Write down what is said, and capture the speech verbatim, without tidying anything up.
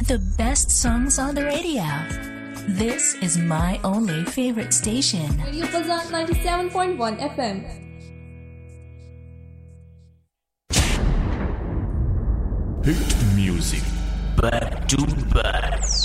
The best songs on the radio. This is my only favorite station. Radio Pulsar ninety-seven point one F M. Hit music back to back.